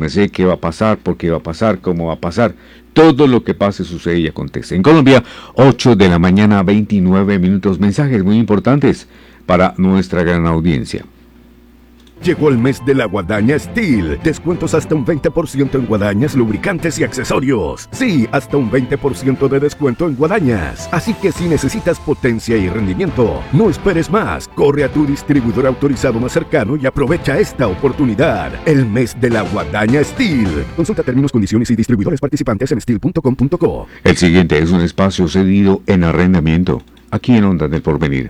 Me sé qué va a pasar, por qué va a pasar, cómo va a pasar. Todo lo que pase, sucede y acontece. En Colombia, 8 de la mañana, 29 minutos. Mensajes muy importantes para nuestra gran audiencia. Llegó el mes de la Guadaña Steel. Descuentos hasta un 20% en guadañas, lubricantes y accesorios. Sí, hasta un 20% de descuento en guadañas. Así que si necesitas potencia y rendimiento, no esperes más. Corre a tu distribuidor autorizado más cercano y aprovecha esta oportunidad. El mes de la Guadaña Steel. Consulta términos, condiciones y distribuidores participantes en steel.com.co. El siguiente es un espacio cedido en arrendamiento, aquí en Ondas del Porvenir.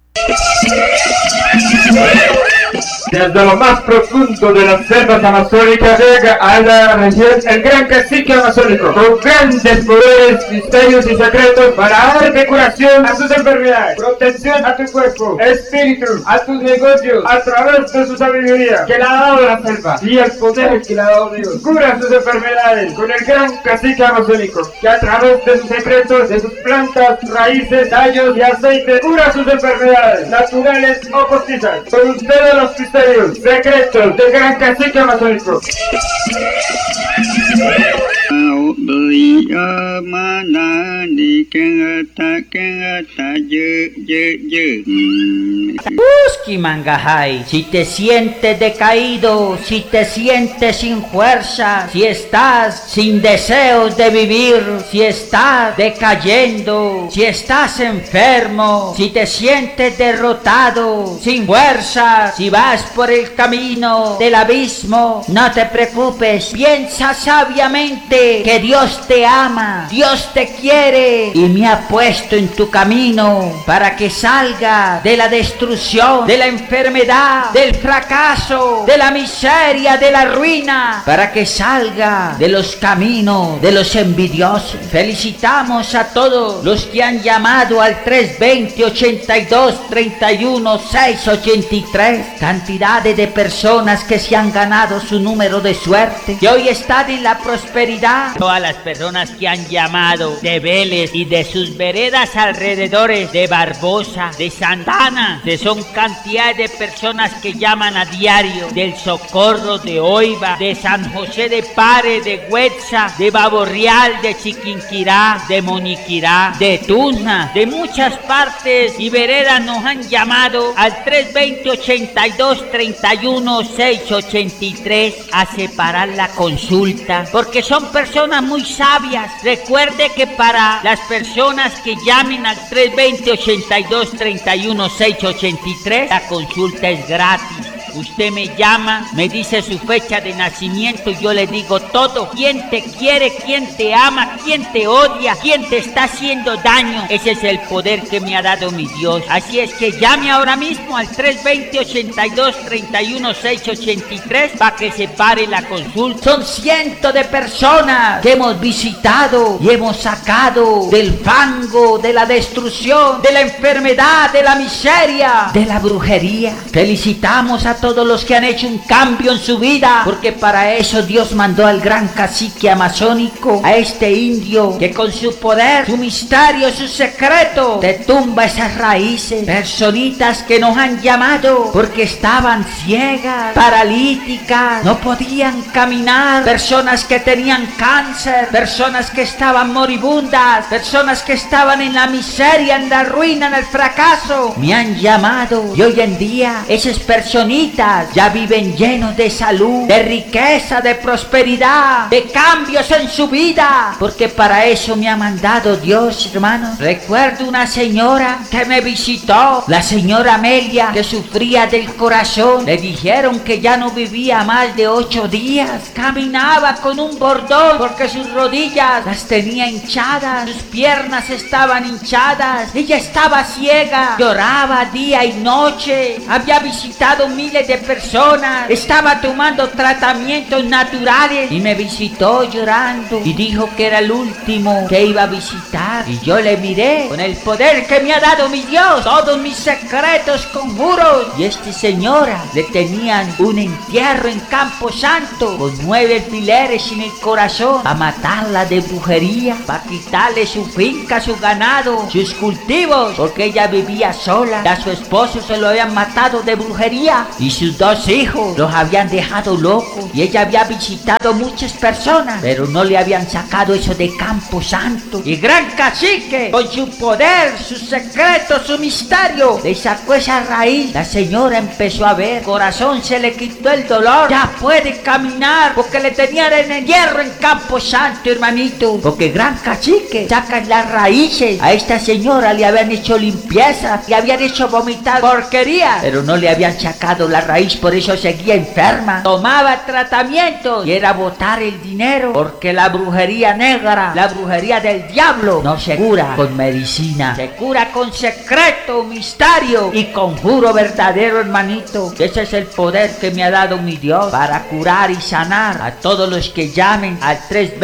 Desde lo más profundo de las selvas amazónicas llega a la región el gran cacique amazónico, con grandes poderes, misterios y secretos para darte curación a tus enfermedades, protección a tu cuerpo, espíritu, a tus negocios, a través de su sabiduría que le ha dado la selva y el poder que le ha dado Dios. Cura sus enfermedades con el gran cacique amazónico, que a través de sus secretos, de sus plantas, raíces, tallos y aceites, cura sus enfermedades, naturales o postizas. Con ustedes los misterios, secretos del gran cacique amazónico. Busqui Mangajay, si te sientes decaído, si te sientes sin fuerza, si estás sin deseos de vivir, si estás decayendo, si estás enfermo, si te sientes derrotado, sin fuerza, si vas por el camino del abismo, no te preocupes, piensa sabiamente que Dios te ama, Dios te quiere y me ha puesto en tu camino para que salga de la destrucción, de la enfermedad, del fracaso, de la miseria, de la ruina, para que salga de los caminos de los envidiosos. Felicitamos a todos los que han llamado al 320-82-31-683, cantidades de personas que se han ganado su número de suerte, que hoy están en la prosperidad. Todas las personas que han llamado de Vélez y de sus veredas alrededores, de Barbosa, de Santana, que son cantidad de personas que llaman a diario, del Socorro, de Oiva, de San José de Pare, de Huetza, de Baborreal, de Chiquinquirá, de Moniquirá, de Tuzna, de muchas partes y veredas nos han llamado al 320-82-31-683 a separar la consulta, porque son personas muy sabias. Recuerde que para las personas que llamen al 320-82-31-683 la consulta es gratis. Usted me llama, me dice su fecha de nacimiento y yo le digo todo. ¿Quién te quiere? ¿Quién te ama? ¿Quién te odia? ¿Quién te está haciendo daño? Ese es el poder que me ha dado mi Dios. Así es que llame ahora mismo al 320-82-31-683 para que se pare la consulta. Son cientos de personas que hemos visitado y hemos sacado del fango, de la destrucción, de la enfermedad, de la miseria, de la brujería. Felicitamos a todos los que han hecho un cambio en su vida, porque para eso Dios mandó al gran cacique amazónico, a este indio que con su poder, su misterio, su secreto te tumba esas raíces. Personitas que nos han llamado porque estaban ciegas, paralíticas, no podían caminar, personas que tenían cáncer, personas que estaban moribundas, personas que estaban en la miseria, en la ruina, en el fracaso, me han llamado y hoy en día esas personitas ya viven llenos de salud, de riqueza, de prosperidad, de cambios en su vida, porque para eso me ha mandado Dios, hermanos. Recuerdo una señora que me visitó, la señora Amelia, que sufría del corazón. Le dijeron que ya no vivía más de 8 días. Caminaba con un bordón porque sus rodillas las tenía hinchadas, sus piernas estaban hinchadas, ella estaba ciega, lloraba día y noche, había visitado miles de personas, estaba tomando tratamientos naturales y me visitó llorando y dijo que era el último que iba a visitar. Y yo le miré con el poder que me ha dado mi Dios, todos mis secretos, conjuros, y esta señora le tenían un entierro en Campo Santo con 9 alfileres en el corazón para matarla de brujería, para quitarle su finca, su ganado, sus cultivos, porque ella vivía sola, a su esposo se lo habían matado de brujería y y sus 2 hijos los habían dejado locos y ella había visitado muchas personas, pero no le habían sacado eso de Camposanto. Y Gran Cacique, con su poder, sus secretos, su misterio, le sacó esa raíz. La señora empezó a ver, corazón se le quitó el dolor, ya puede caminar, porque le tenían en el hierro en Camposanto, hermanito. Porque Gran Cacique saca las raíces. A esta señora le habían hecho limpieza, le habían hecho vomitar porquería, pero no le habían sacado la raíz, por eso seguía enferma. Tomaba tratamiento y era botar el dinero, porque la brujería negra, la brujería del diablo, no se cura con medicina, se cura con secreto, misterio y conjuro verdadero, hermanito. Ese es el poder que me ha dado mi Dios para curar y sanar a todos los que llamen al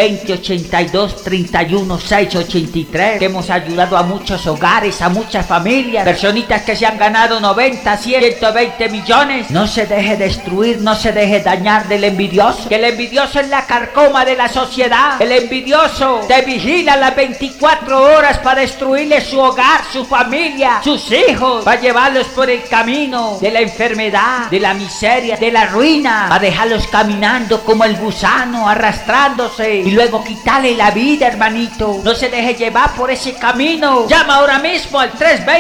320-82-31-683, que hemos ayudado a muchos hogares, a muchas familias, personitas que se han ganado 90, 100, 120 millones. No se deje destruir, no se deje dañar del envidioso, que el envidioso es la carcoma de la sociedad. El envidioso te vigila las 24 horas para destruirle su hogar, su familia, sus hijos, para llevarlos por el camino de la enfermedad, de la miseria, de la ruina, para dejarlos caminando como el gusano, arrastrándose y luego quitarle la vida, hermanito. No se deje llevar por ese camino. Llama ahora mismo al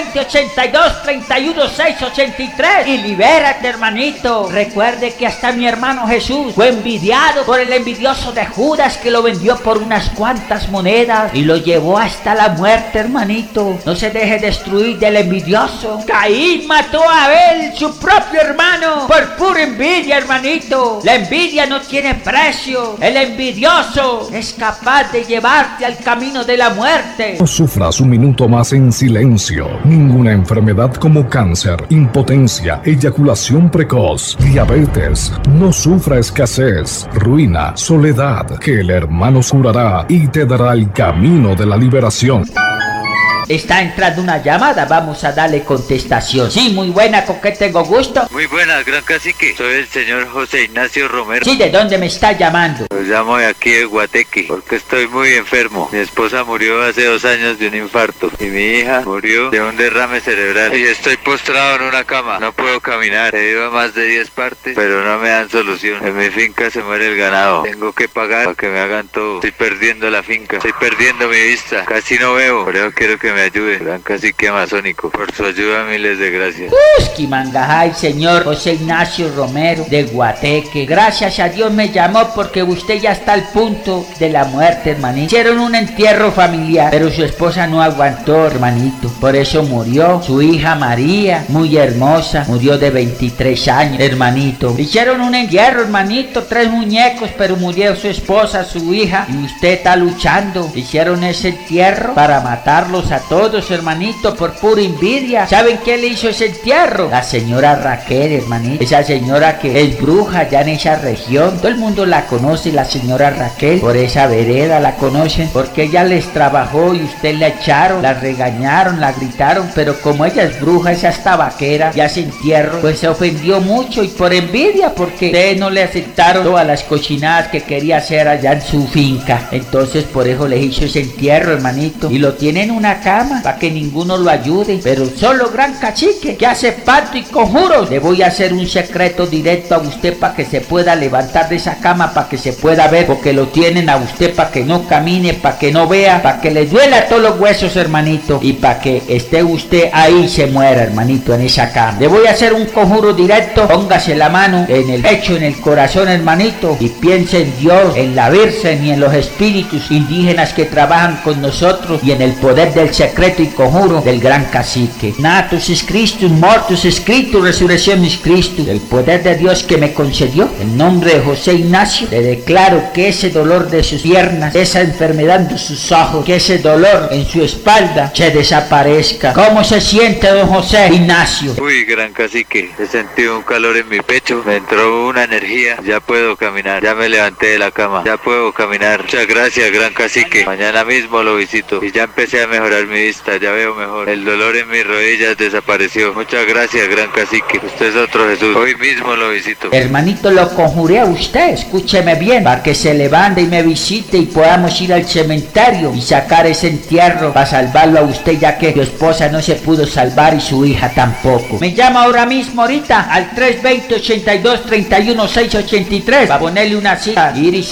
320-82-31-683 y libérate, hermanito. Recuerde que hasta mi hermano Jesús fue envidiado por el envidioso de Judas, que lo vendió por unas cuantas monedas y lo llevó hasta la muerte, hermanito. No se deje destruir del envidioso. Caín mató a Abel, su propio hermano, por pura envidia, hermanito. La envidia no tiene precio. El envidioso es capaz de llevarte al camino de la muerte. No sufras un minuto más en silencio. Ninguna enfermedad como cáncer, impotencia, eyaculación precoz, diabetes, no sufra escasez, ruina, soledad, que el hermano curará y te dará el camino de la liberación. Está entrando una llamada, vamos a darle contestación. Sí, muy buena, ¿con qué tengo gusto? Muy buenas, Gran Cacique. Soy el señor José Ignacio Romero. Sí, ¿de dónde me está llamando? Lo llamo de aquí de Guateque, porque estoy muy enfermo. Mi esposa murió hace 2 años de un infarto y mi hija murió de un derrame cerebral. Y estoy postrado en una cama, no puedo caminar. He ido a más de 10 partes, pero no me dan solución. En mi finca se muere el ganado. Tengo que pagar para que me hagan todo. Estoy perdiendo la finca, estoy perdiendo mi vista. Casi no veo, por eso quiero que me ayude. Gran Cacique Amazónico, por su ayuda miles de gracias. Mangajay, señor José Ignacio Romero de Guateque. Gracias a Dios me llamó, porque usted ya está al punto de la muerte, hermanito. Hicieron un entierro familiar, pero su esposa no aguantó, hermanito. Por eso murió. Su hija María, muy hermosa, murió de 23 años, hermanito. Hicieron un entierro, hermanito, 3 muñecos, pero murió su esposa, su hija, y usted está luchando. Hicieron ese entierro para matarlos a todos, hermanito, por pura envidia. ¿Saben qué le hizo ese entierro? La señora Raquel, hermanito. Esa señora que es bruja ya en esa región. Todo el mundo la conoce, la señora Raquel. Por esa vereda la conocen, porque ella les trabajó y usted la echaron, la regañaron, la gritaron, pero como ella es bruja, esa es tabaquera, ya se entierro, pues se ofendió mucho y por envidia, porque ustedes no le aceptaron todas las cochinadas que quería hacer allá en su finca. Entonces por eso le hizo ese entierro, hermanito, y lo tiene en una cama para que ninguno lo ayude, pero solo Gran Cacique, que hace pacto y conjuros, le voy a hacer un secreto directo a usted para que se pueda levantar de esa cama, para que se pueda ver, porque lo tienen a usted para que no camine, para que no vea, para que le duela todos los huesos, hermanito, y para que esté usted ahí y se muera, hermanito, en esa cama. Le voy a hacer un conjuro directo. Póngase la mano en el pecho, en el corazón, hermanito, y piense en Dios, en la Virgen y en los espíritus indígenas que trabajan con nosotros, y en el poder del secreto y conjuro del Gran Cacique. Natus es Christus, mortus es Christus, resurrección es Cristo. El poder de Dios que me concedió, en nombre de José Ignacio, le declaro que ese dolor de sus piernas, esa enfermedad de sus ojos, que ese dolor en su espalda se desaparezca. ¿Cómo se siente, don José Ignacio? Uy, Gran Cacique, he sentido un calor en mi pecho, me entró una energía, ya puedo caminar, ya me levanté de la cama, ya puedo caminar. Muchas gracias, Gran Cacique. Mañana mismo lo visito y ya empecé a mejorar mi mi vista, ya veo mejor. El dolor en mis rodillas desapareció. Muchas gracias, gran cacique. Usted es otro Jesús. Hoy mismo lo visito. Hermanito, lo conjuré a usted, escúcheme bien, para que se levante y me visite y podamos ir al cementerio y sacar ese entierro para salvarlo a usted, ya que su esposa no se pudo salvar y su hija tampoco. Me llama ahora mismo, ahorita, al 320-82-31-683 para ponerle una cita, ir y